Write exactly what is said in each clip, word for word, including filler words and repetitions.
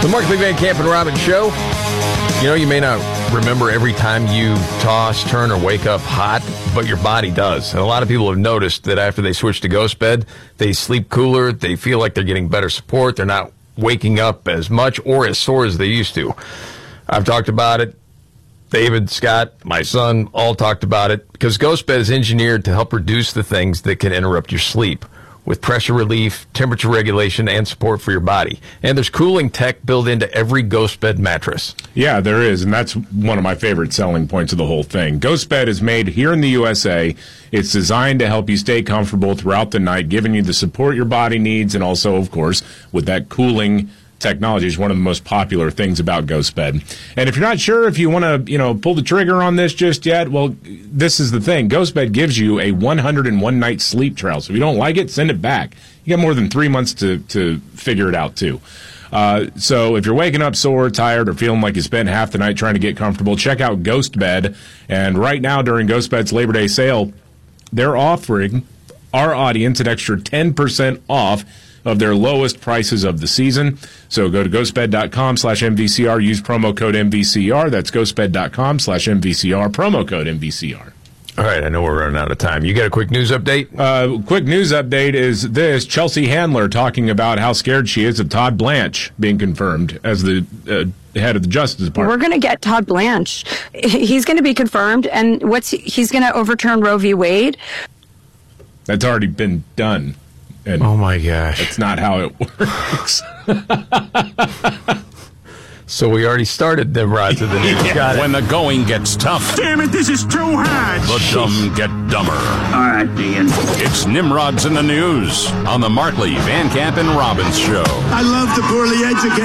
The Markley Van Camp and Robbins Show. You know, you may not remember every time you toss, turn, or wake up hot, but your body does. And a lot of people have noticed that after they switch to Ghost Bed, they sleep cooler, they feel like they're getting better support, they're not waking up as much or as sore as they used to. I've talked about it. David, Scott, my son, all talked about it because Ghost Bed is engineered to help reduce the things that can interrupt your sleep with pressure relief, temperature regulation, and support for your body. And there's cooling tech built into every Ghost Bed mattress. Yeah, there is, and that's one of my favorite selling points of the whole thing. Ghost Bed is made here in the U S A. It's designed to help you stay comfortable throughout the night, giving you the support your body needs, and also, of course, with that cooling technology is one of the most popular things about Ghost Bed. And if you're not sure if you want to, you know, pull the trigger on this just yet, well, this is the thing. Ghost Bed gives you a one hundred one night sleep trial. So if you don't like it, send it back. You got more than three months to, to figure it out, too. Uh, so if you're waking up sore, tired, or feeling like you spent half the night trying to get comfortable, check out Ghost Bed. And right now, during Ghost Bed's Labor Day sale, they're offering our audience an extra ten percent off of their lowest prices of the season. So go to ghostbed.com slash MVCR. Use promo code M V C R. That's ghostbed.com slash MVCR. Promo code M V C R. All right, I know we're running out of time. You got a quick news update? Uh, quick news update is this. Chelsea Handler talking about how scared she is of Todd Blanche being confirmed as the uh, head of the Justice Department. We're going to get Todd Blanche. He's going to be confirmed, and what's he's going to overturn Roe v. Wade. That's already been done. And oh, my gosh. That's not how it works. So we already started them rods of the news. Yeah. Got it. When the going gets tough. Damn it, this is too hard. The dumb get dumber. All right, Ian. It's Nimrods in the News on the Markley, Van Camp, and Robbins Show. I love the poorly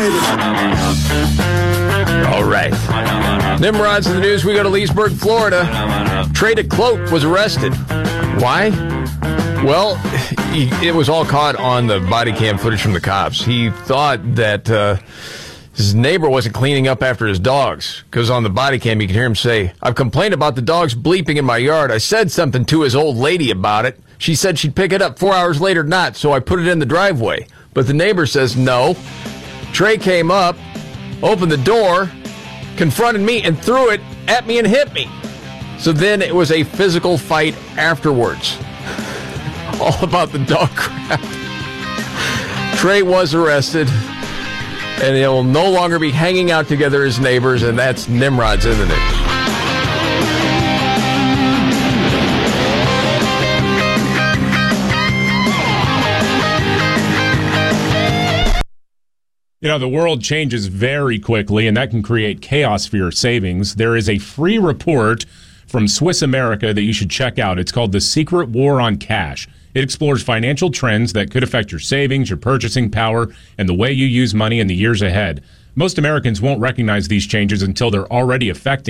educated. All right. Nimrods in the News. We go to Leesburg, Florida. Trey DeClote was arrested. Why? Well, he, it was all caught on the body cam footage from the cops. He thought that uh, his neighbor wasn't cleaning up after his dogs, because on the body cam you can hear him say, "I've complained about the dogs bleeping in my yard. I said something to his old lady about it. She said she'd pick it up four hours later, not, so I put it in the driveway." But the neighbor says no. Trey came up, opened the door, confronted me, and threw it at me and hit me. So then it was a physical fight afterwards. All about the dog crap. Trey was arrested, and they will no longer be hanging out together as neighbors, and that's Nimrods in the News. You know, the world changes very quickly, and that can create chaos for your savings. There is a free report from Swiss America that you should check out. It's called The Secret War on Cash. It explores financial trends that could affect your savings, your purchasing power, and the way you use money in the years ahead. Most Americans won't recognize these changes until they're already affecting